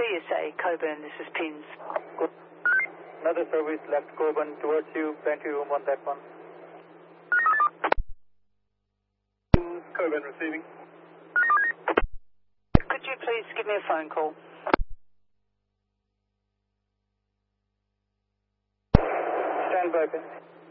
PSA, Coburn, this is Pins. Good. Another service left Coburn towards you, plenty room on that one. Coburn receiving. Could you please give me a phone call? Stand by, Pins.